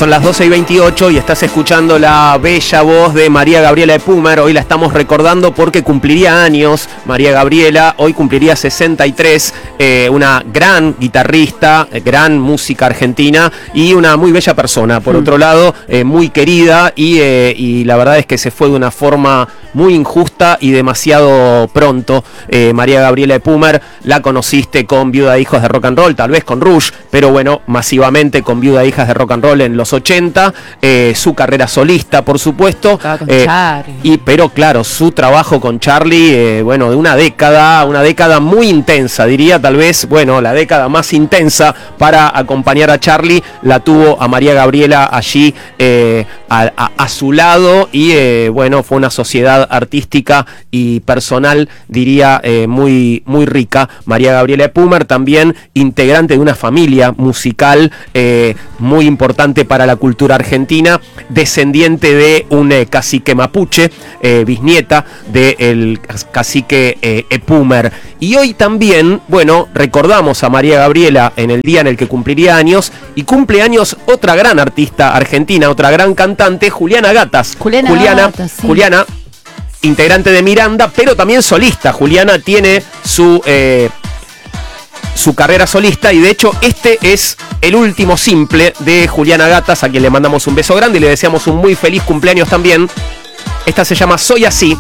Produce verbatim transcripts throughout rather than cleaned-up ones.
Son las doce y veintiocho y estás escuchando la bella voz de María Gabriela Epumer. Hoy la estamos recordando porque cumpliría años María Gabriela. Hoy cumpliría sesenta y tres. Eh, una gran guitarrista, gran música argentina y una muy bella persona. Por mm. otro lado, eh, muy querida y, eh, y la verdad es que se fue de una forma muy injusta y demasiado pronto. Eh, María Gabriela Epumer, la conociste con Viuda e Hijos de Rock and Roll, tal vez con Rush, pero bueno, masivamente con Viuda e Hijas de Rock and Roll en los ochenta, eh, su carrera solista, por supuesto, con eh, Charlie. y pero claro, su trabajo con Charlie, eh, bueno, de una década, una década muy intensa, diría tal vez, bueno, la década más intensa para acompañar a Charlie, la tuvo a María Gabriela allí eh, a, a, a su lado y eh, bueno, fue una sociedad artística y personal, diría, eh, muy, muy rica. María Gabriela Epumer, también integrante de una familia musical eh, muy importante para la cultura argentina, descendiente de un eh, cacique mapuche, eh, bisnieta del cacique eh, Epumer. Y hoy también, bueno, recordamos a María Gabriela en el día en el que cumpliría años, y cumple años otra gran artista argentina, otra gran cantante, Juliana Gatas. Juliana, Juliana, Gatas, sí. Juliana, integrante de Miranda, pero también solista. Juliana tiene su... Eh, su carrera solista y de hecho este es el último simple de Juliana Gatas, a quien le mandamos un beso grande y le deseamos un muy feliz cumpleaños también. Esta se llama Soy Así.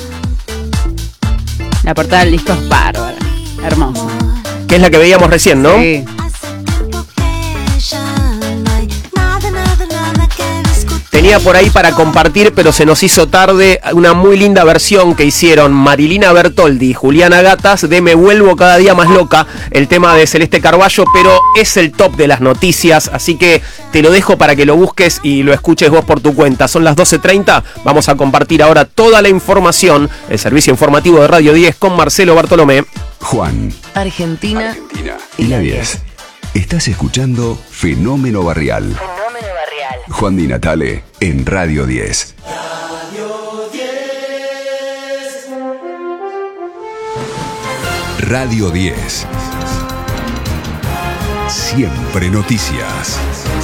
La portada del disco es bárbara, hermosa. Que es la que veíamos recién, ¿no? Sí. Tenía por ahí para compartir, pero se nos hizo tarde, una muy linda versión que hicieron Marilina Bertoldi y Juliana Gatas de Me Vuelvo Cada Día Más Loca, el tema de Celeste Carballo, pero es el top de las noticias, así que te lo dejo para que lo busques y lo escuches vos por tu cuenta. Son las doce treinta, vamos a compartir ahora toda la información, el servicio informativo de Radio diez con Marcelo Bartolomé. Juan, Argentina, Argentina y la diez. Estás escuchando Fenómeno Barrial. Fenómeno Barrial. Juan Di Natale en Radio diez. Radio diez. Radio diez. Siempre noticias.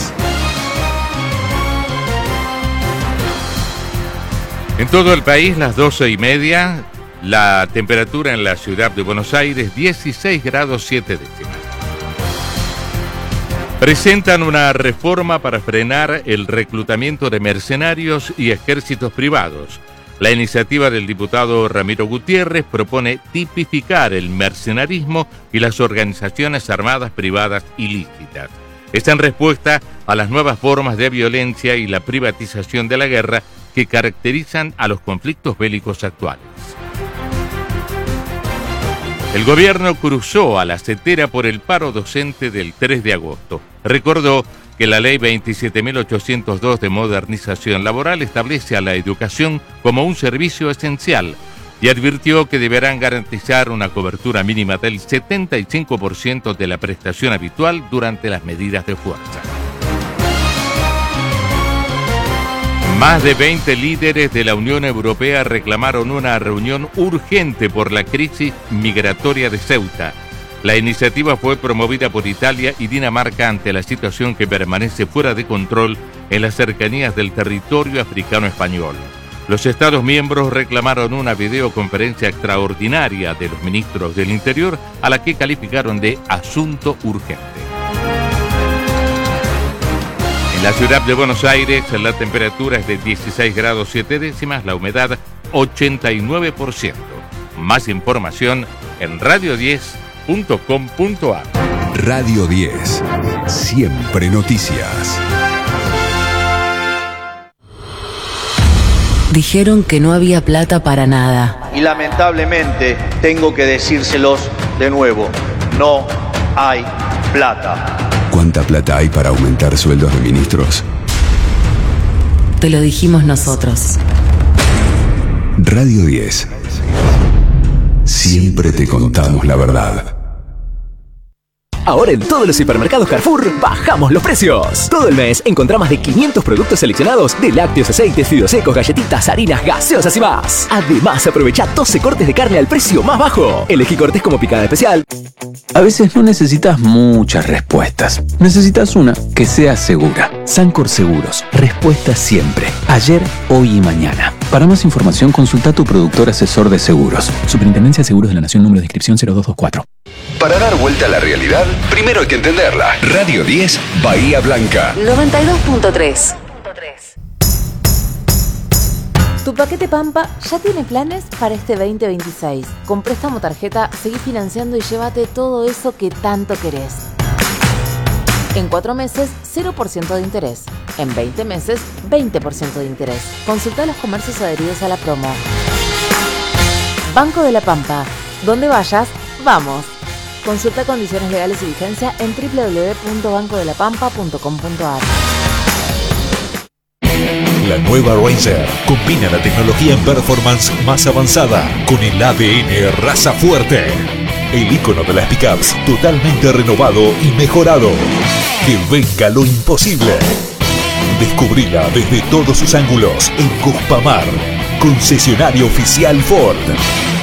En todo el país, las doce y media, la temperatura en la ciudad de Buenos Aires, dieciséis grados siete décimas. Presentan una reforma para frenar el reclutamiento de mercenarios y ejércitos privados. La iniciativa del diputado Ramiro Gutiérrez propone tipificar el mercenarismo y las organizaciones armadas privadas ilícitas. Está en respuesta a las nuevas formas de violencia y la privatización de la guerra que caracterizan a los conflictos bélicos actuales. El gobierno cruzó a la cetera por el paro docente del tres de agosto. Recordó que la ley veintisiete mil ochocientos dos de modernización laboral establece a la educación como un servicio esencial y advirtió que deberán garantizar una cobertura mínima del setenta y cinco por ciento de la prestación habitual durante las medidas de fuerza. Más de veinte líderes de la Unión Europea reclamaron una reunión urgente por la crisis migratoria de Ceuta. La iniciativa fue promovida por Italia y Dinamarca ante la situación que permanece fuera de control en las cercanías del territorio africano español. Los Estados miembros reclamaron una videoconferencia extraordinaria de los ministros del Interior, a la que calificaron de asunto urgente. En la ciudad de Buenos Aires, la temperatura es de dieciséis grados siete décimas, la humedad ochenta y nueve por ciento. Más información en radio diez punto com punto a r. Radio diez. Siempre noticias. Dijeron que no había plata para nada. Y lamentablemente tengo que decírselos de nuevo, no hay plata. ¿Cuánta plata hay para aumentar sueldos de ministros? Te lo dijimos nosotros. Radio diez. Siempre te contamos la verdad. Ahora en todos los hipermercados Carrefour bajamos los precios. Todo el mes encontrá más de quinientos productos seleccionados de lácteos, aceites, fideos secos, galletitas, harinas, gaseosas y más. Además, aprovecha doce cortes de carne al precio más bajo. Elegí cortes como picada especial. A veces no necesitas muchas respuestas. Necesitas una que sea segura. Sancor Seguros. Respuesta siempre. Ayer, hoy y mañana. Para más información, consulta a tu productor asesor de seguros. Superintendencia de Seguros de la Nación, número de inscripción cero dos dos cuatro. Para dar vuelta a la realidad, primero hay que entenderla. Radio diez, Bahía Blanca. noventa y dos punto tres. Tu paquete Pampa ya tiene planes para este veinte veintiséis. Con préstamo tarjeta, seguí financiando y llévate todo eso que tanto querés. En cuatro meses, cero por ciento de interés. En veinte meses, veinte por ciento de interés. Consulta los comercios adheridos a la promo. Banco de la Pampa. Donde vayas, vamos. Consulta condiciones legales y vigencia en doble u doble u doble u punto banco de la pampa punto com punto a r. La nueva Ranger combina la tecnología en performance más avanzada con el A D N raza fuerte. El icono de las pickups totalmente renovado y mejorado. Que venga lo imposible. Descubrila desde todos sus ángulos en Cuspamar, concesionario oficial Ford.